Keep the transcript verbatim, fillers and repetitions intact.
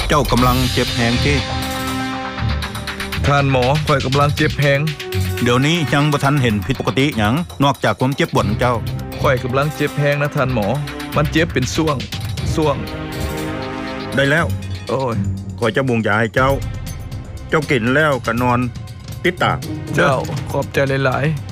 เจ้ากำลังเจ็บแหงที่ท่านหมอข่อยกำลังเจ็บแฮงเดี๋ยวนี้ยังบ่ทันเห็นผิดปกติหยังนอกจากความเจ็บปวดของเจ้าข่อยกำลังเจ็บแฮงนะท่านหมอมันเจ็บเป็นช่วงช่วงได้แล้วโอ้ยขอยจะบุงยาให้เจ้า เจ้ากินแล้วก็นอนติดตาเจ้าขอบใจหลายๆ